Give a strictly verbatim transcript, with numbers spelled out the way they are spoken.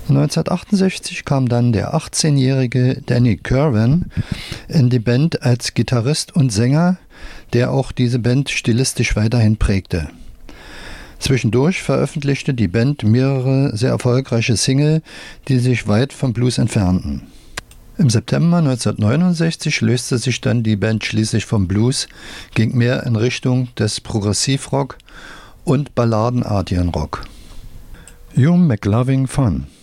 neunzehnhundertachtundsechzig kam dann der achtzehnjährige Danny Kirwan in die Band als Gitarrist und Sänger, der auch diese Band stilistisch weiterhin prägte. Zwischendurch veröffentlichte die Band mehrere sehr erfolgreiche Single, die sich weit vom Blues entfernten. Im September neunzehnhundertneunundsechzig löste sich dann die Band schließlich vom Blues, ging mehr in Richtung des Progressivrock und balladenartigen Rock. You Make Loving Fun.